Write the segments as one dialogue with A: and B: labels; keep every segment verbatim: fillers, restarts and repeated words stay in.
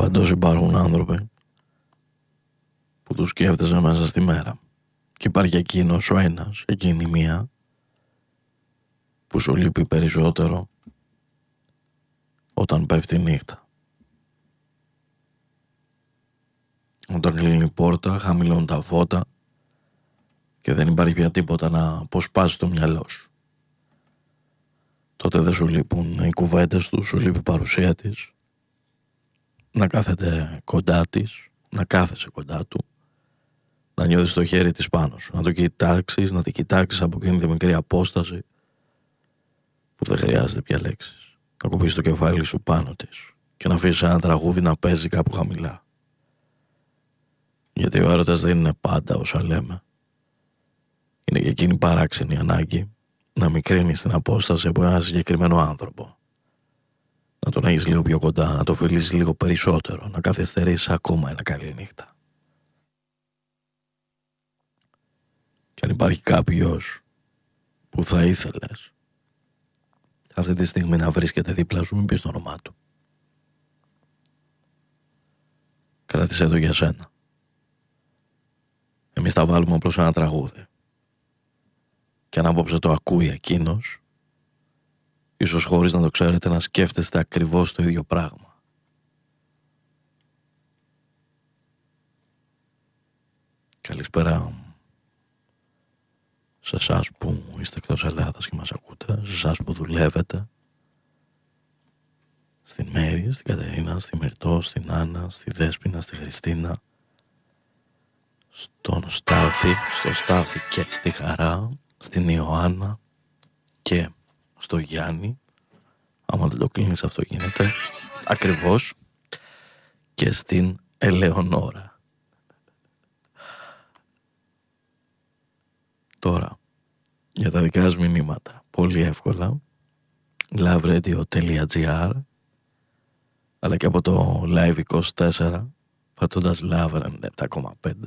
A: Παντός υπάρχουν άνθρωποι που τους σκέφτεσαι μέσα στη μέρα. Και υπάρχει εκείνος ο ένας, εκείνη μία, που σου λείπει περισσότερο όταν πέφτει η νύχτα. Όταν κλείνει η πόρτα, χαμηλώνουν τα φώτα και δεν υπάρχει πια τίποτα να αποσπάσει το μυαλό σου. Τότε δεν σου λείπουν οι κουβέντες του, σου λείπει η παρουσία της, να κάθεται κοντά της, να κάθεσαι κοντά του, να νιώθεις το χέρι της πάνω σου, να το κοιτάξεις, να τη κοιτάξεις από εκείνη τη μικρή απόσταση που δεν χρειάζεται πια λέξεις, να κουμπίσεις το κεφάλι σου πάνω της και να αφήσεις ένα τραγούδι να παίζει κάπου χαμηλά. Γιατί ο έρωτας δεν είναι πάντα όσα λέμε. Είναι και εκείνη παράξενη ανάγκη να μικρύνεις την απόσταση από ένα συγκεκριμένο άνθρωπο. Να τον έχεις λίγο πιο κοντά, να το φιλήσεις λίγο περισσότερο, να καθυστερήσεις ακόμα ένα καλή νύχτα. Και αν υπάρχει κάποιος που θα ήθελες αυτή τη στιγμή να βρίσκεται δίπλα σου, μην πεις το όνομά του. Κράτησέ το για σένα. Εμείς θα βάλουμε απλώς ένα τραγούδι. Και αν απόψε το ακούει εκείνος, ίσως χωρίς να το ξέρετε να σκέφτεστε ακριβώς το ίδιο πράγμα. Καλησπέρα σε εσάς που είστε εκτός Ελλάδας και μας ακούτε, σε εσάς που δουλεύετε, στην Μέρη, στην Κατερίνα, στη Μυρτώ, στην Άννα, στη Δέσποινα, στη Χριστίνα, στον Στάθη, στο Στάθη και στη Χαρά, στην Ιωάννα και στο Γιάννη, άμα δεν το κλείνεις αυτό γίνεται, ακριβώς, και στην Ελεονόρα. Τώρα, για τα δικά σας μηνύματα, πολύ εύκολα, loveRadio.gr, αλλά και από το Live είκοσι τέσσερα, πατώντας Love ενενήντα επτά κόμμα πέντε,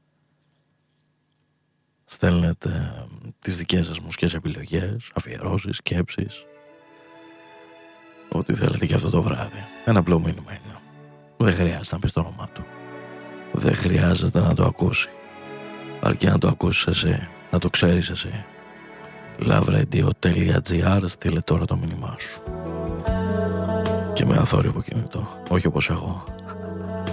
A: στέλνετε τις δικές σας μουσικές επιλογές, αφιερώσεις, σκέψεις, ό,τι θέλετε και αυτό το βράδυ. Ένα απλό μήνυμα είναι. Δεν χρειάζεται να πεις το όνομά του. Δεν χρειάζεται να το ακούσει. Αρκεί να το ακούσεις εσύ, να το ξέρεις εσύ. loveRadio.gr, στείλε τώρα το μήνυμά σου. Και με αθόρυβο κινητό, όχι όπως εγώ.